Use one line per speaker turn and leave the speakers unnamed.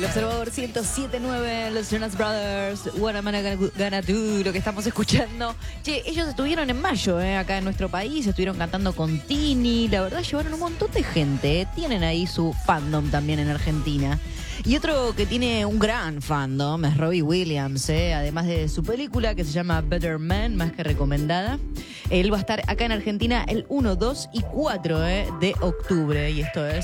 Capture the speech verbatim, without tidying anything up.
El Observador ciento siete punto nueve, los Jonas Brothers, What Am I Gonna Do, lo que estamos escuchando. Che, ellos estuvieron en mayo, eh, acá en nuestro país, estuvieron cantando con Tini, la verdad llevaron un montón de gente, eh. Tienen ahí su fandom también en Argentina. Y otro que tiene un gran fandom es Robbie Williams, eh, además de su película que se llama Better Man, más que recomendada. Él va a estar acá en Argentina el uno, dos y cuatro eh, de octubre, y esto es